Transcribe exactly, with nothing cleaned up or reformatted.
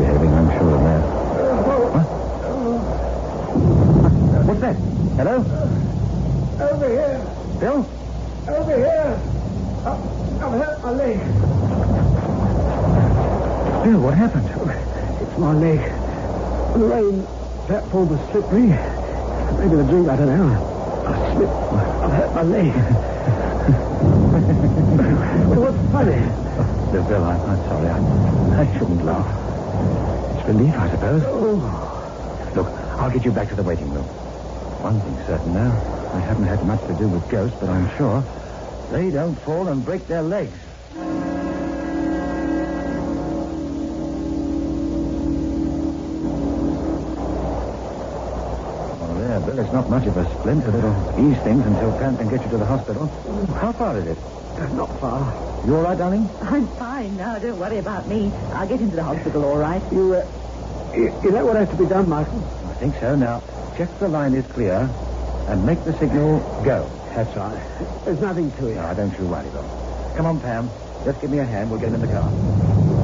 misbehaving, I'm sure of that. What? What's that? Hello? Over here. Bill? Over here. I, I've hurt my leg. Bill, what happened? It's my leg. The rain platform was slippery. Maybe the drink, I don't know. I slipped. I've hurt my leg. What's funny? Oh, Bill, I'm, I'm sorry. I, I shouldn't laugh. It's relief, I suppose. Oh. Look, I'll get you back to the waiting room. One thing's certain now. I haven't had much to do with ghosts, but I'm sure they don't fall and break their legs. Oh, there, Bill. It's not much of a splint. A little ease things until Pam can get you to the hospital. How far is it? Uh, not far. You all right, darling? I'm fine now. Don't worry about me. I'll get into the hospital all right. You, uh, is that what has to be done, Michael? I think so. Now, check the line is clear and make the signal go. That's right. There's nothing to it. No, don't you worry, though. Come on, Pam. Just give me a hand. We'll get him in the car.